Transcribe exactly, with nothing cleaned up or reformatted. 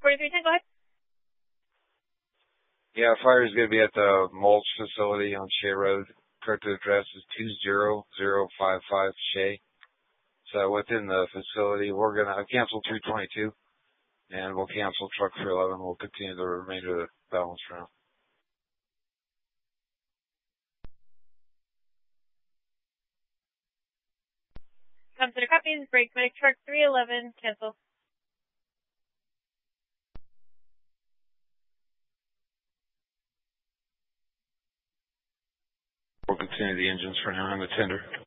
forty-three ten, go ahead. Yeah, fire is going to be at the mulch facility on Shea Road. Correct address is two zero zero five five Shea. So within the facility, we're going to cancel three twenty-two, and we'll cancel truck three eleven. We'll continue the remainder of the balance round. Consider copies, break medic truck three eleven, cancel. We'll continue the engines for now in the tender.